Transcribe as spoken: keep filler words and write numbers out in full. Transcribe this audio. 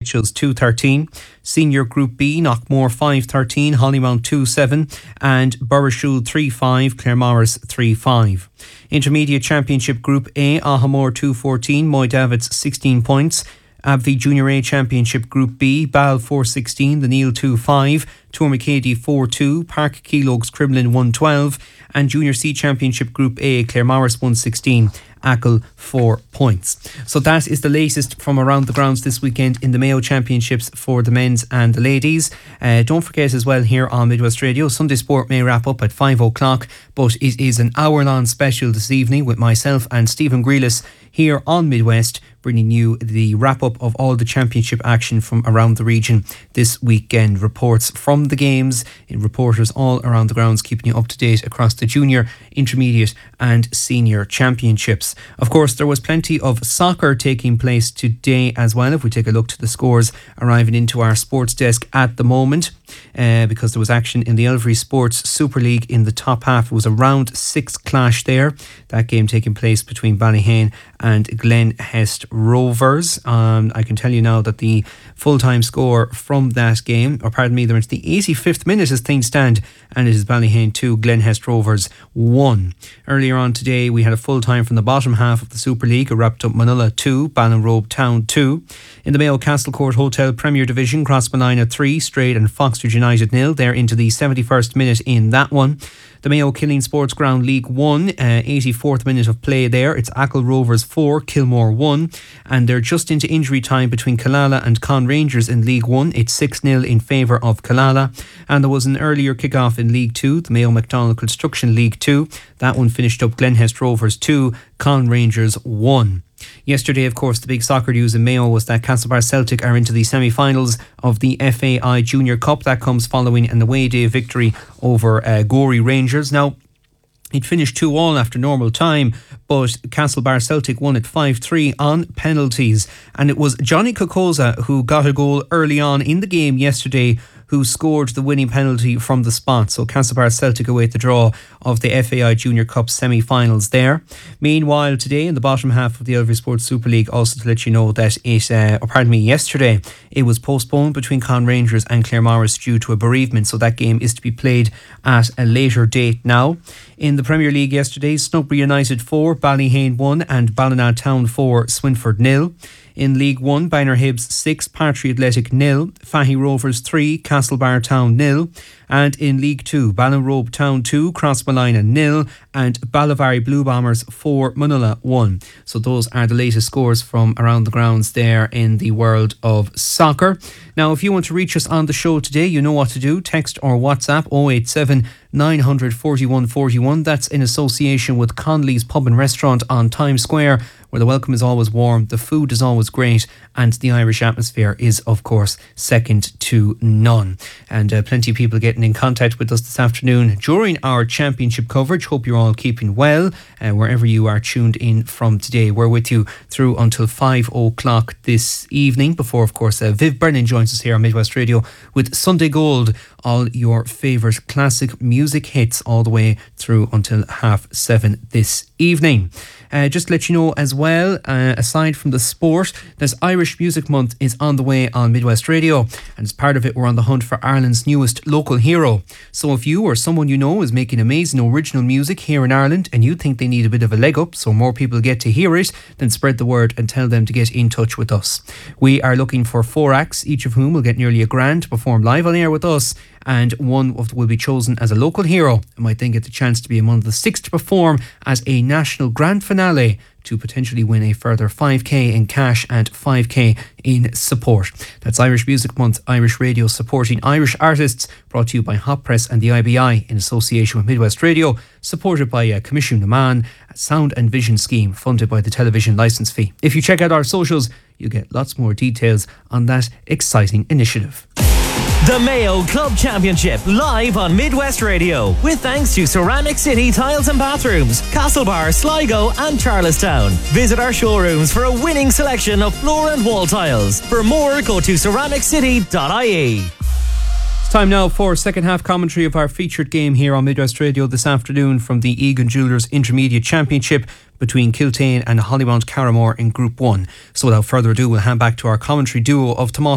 Mitchells two thirteen. Senior Group B, Knockmore five thirteen, Hollymount two seven, and Burrishoole three five, Claremorris three five. Intermediate Championship Group A, Ahamore two fourteen, Moy Davids sixteen points. Abvie Junior A Championship Group B, Ball four sixteen, The Neil two five, Tourmacady four two, Park Keelogs Cribblin one twelve, and Junior C Championship Group A, Claremorris one sixteen, Achill four points. So that is the latest from around the grounds this weekend in the Mayo Championships for the men's and the ladies. Uh, don't forget as well, here on Midwest Radio, Sunday Sport may wrap up at five o'clock, but it is an hour-long special this evening with myself and Stephen Grealis here on Midwest, bringing you the wrap-up of all the championship action from around the region this weekend. Reports from the games, reporters all around the grounds keeping you up to date across the junior, intermediate and senior championships. Of course, there was plenty of soccer taking place today as well. If we take a look to the scores arriving into our sports desk at the moment, uh, because there was action in the Elvery Sports Super League in the top half. It was a round six clash there. That game taking place between Ballyhane and Glen Hest Rovers. Um, I can tell you now that the full-time score from that game, or pardon me, they're into the eighty-fifth minute as things stand, and it is Ballyhane two, Glen Hest Rovers one. Earlier on today, we had a full-time from the bottom half of the Super League. It wrapped up Manila two, Ballinrobe Town two. In the Mayo Castlecourt Hotel Premier Division, Crossmolina three, Strayed and Foxford United nil. They're into the seventy-first minute in that one. The Mayo Killeen Sports Ground League one, uh, eighty-fourth minute of play there. It's Achill Rovers four, Kilmore one. And they're just into injury time between Killala and Con Rangers in League one. It's six nil in favour of Killala. And there was an earlier kick-off in League two, the Mayo McDonald Construction League two. That one finished up Glen Hest Rovers two, Con Rangers one. Yesterday, of course, the big soccer news in Mayo was that Castlebar Celtic are into the semi-finals of the F A I Junior Cup. That comes following an away day victory over uh, Gorey Rangers. Now, it finished two all after normal time, but Castlebar Celtic won at five three on penalties. And it was Johnny Kokoza who got a goal early on in the game yesterday, who scored the winning penalty from the spot. So Castlebar Celtic await the draw of the F A I Junior Cup semi-finals there. Meanwhile, today in the bottom half of the Elvery Sports Super League, also to let you know that it, uh, or pardon me, yesterday, it was postponed between Con Rangers and Claremorris due to a bereavement. So that game is to be played at a later date now. In the Premier League yesterday, Snugbury United four, Ballyhane one and Ballina Town four, Swinford nil. In League one, Bynor Hibs six, Partry Athletic nil, Fahy Rovers three, Castlebar Town nil. And in League two, Ballinrobe Town two, Crossmolina nil, and Ballivary Blue Bombers four, Manila one. So those are the latest scores from around the grounds there in the world of soccer. Now, if you want to reach us on the show today, you know what to do. Text or WhatsApp oh eight seven, nine hundred, forty-one forty-one. That's in association with Conley's Pub and Restaurant on Times Square, where the welcome is always warm, the food is always great, and the Irish atmosphere is, of course, second to none. And uh, plenty of people getting in contact with us this afternoon during our championship coverage. Hope you're all keeping well, uh, wherever you are tuned in from today. We're with you through until five o'clock this evening, before, of course, uh, Viv Brennan joins us here on Midwest Radio with Sunday Gold, all your favourite classic music hits all the way through until half seven this evening. Uh, just to let you know as well, uh, aside from the sport, there's Irish Music Month is on the way on Midwest Radio, and as part of it, we're on the hunt for Ireland's newest local hero. So if you or someone you know is making amazing original music here in Ireland and you think they need a bit of a leg up so more people get to hear it, then spread the word and tell them to get in touch with us. We are looking for four acts, each of whom will get nearly a grand to perform live on air with us, and one will be chosen as a local hero and might then get the chance to be among the six to perform as a national grand finale to potentially win a further five k in cash and five k in support. That's Irish Music Month, Irish Radio supporting Irish artists, brought to you by Hot Press and the I B I in association with Midwest Radio, supported by uh, Commission Naman, a sound and vision scheme funded by the television licence fee. If you check out our socials, you'll get lots more details on that exciting initiative. The Mayo Club Championship live on Midwest Radio, with thanks to Ceramic City Tiles and Bathrooms, Castlebar, Sligo and Charlestown. Visit our showrooms for a winning selection of floor and wall tiles. For more, go to ceramic city dot I E. It's time now for second half commentary of our featured game here on Midwest Radio this afternoon from the Egan Jewellers Intermediate Championship between Kiltane and Hollymount Carramore in Group one. So without further ado, we'll hand back to our commentary duo of Tomás